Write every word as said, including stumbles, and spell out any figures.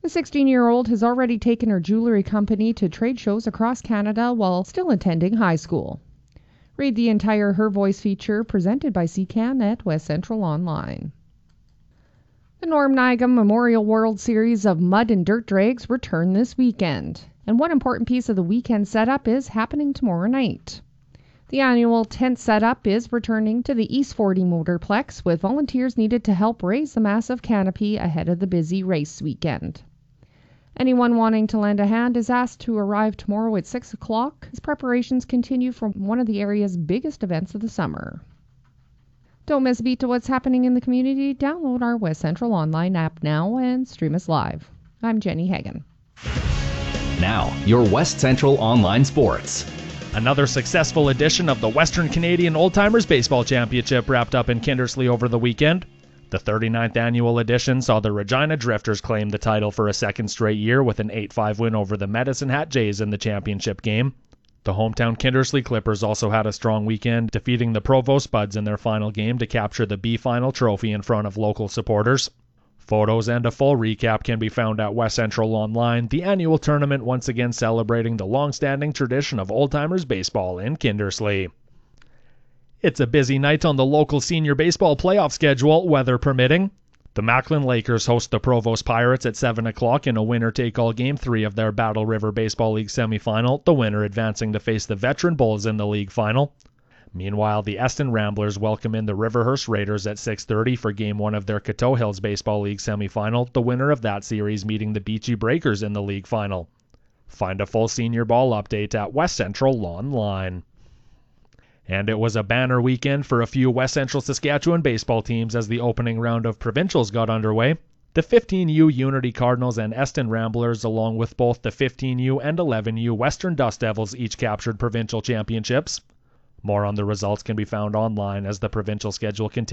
sixteen-year-old has already taken her jewelry company to trade shows across Canada while still attending high school. Read the entire Her Voice feature presented by C C A N at West Central Online. The Norm Nigam Memorial World Series of Mud and Dirt Drags return this weekend, and one important piece of the weekend setup is happening tomorrow night. The annual tent setup is returning to the East forty Motorplex, with volunteers needed to help raise the massive canopy ahead of the busy race weekend. Anyone wanting to lend a hand is asked to arrive tomorrow at six o'clock as preparations continue for one of the area's biggest events of the summer. Don't miss a beat to what's happening in the community. Download our West Central Online app now and stream us live. I'm Jenny Hagan. Now, your West Central Online Sports. Another successful edition of the Western Canadian Old Timers Baseball Championship wrapped up in Kindersley over the weekend. The thirty-ninth annual edition saw the Regina Drifters claim the title for a second straight year with an eight five win over the Medicine Hat Jays in the championship game. The hometown Kindersley Clippers also had a strong weekend, defeating the Provost Buds in their final game to capture the B-Final trophy in front of local supporters. Photos and a full recap can be found at West Central Online, the annual tournament once again celebrating the long-standing tradition of old-timers baseball in Kindersley. It's a busy night on the local senior baseball playoff schedule, weather permitting. The Macklin Lakers host the Provost Pirates at seven o'clock in a winner-take-all Game three of their Battle River Baseball League semifinal, the winner advancing to face the Veteran Bulls in the league final. Meanwhile, the Eston Ramblers welcome in the Riverhurst Raiders at six thirty for Game one of their Coteau Hills Baseball League semifinal, the winner of that series meeting the Beachy Breakers in the league final. Find a full senior ball update at West Central Online. And it was a banner weekend for a few West Central Saskatchewan baseball teams as the opening round of provincials got underway. The fifteen U Unity Cardinals and Eston Ramblers, along with both the fifteen U and eleven U Western Dust Devils, each captured provincial championships. More on the results can be found online as the provincial schedule continues.